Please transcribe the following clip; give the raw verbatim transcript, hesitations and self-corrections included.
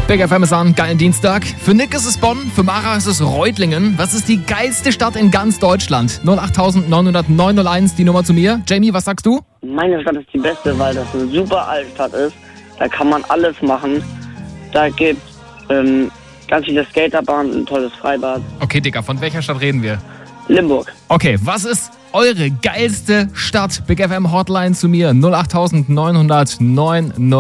Big F M ist an, geilen Dienstag. Für Nick ist es Bonn, für Mara ist es Reutlingen. Was ist die geilste Stadt in ganz Deutschland? null acht neun null null neun null eins, die Nummer zu mir. Jamie, was sagst du? Meine Stadt ist die beste, weil das eine super Altstadt ist. Da kann man alles machen. Da gibt ähm, ganz viele Skaterbahnen, ein tolles Freibad. Okay, Digga, von welcher Stadt reden wir? Limburg. Okay, was ist eure geilste Stadt? Big F M Hotline zu mir null acht neun null null neun null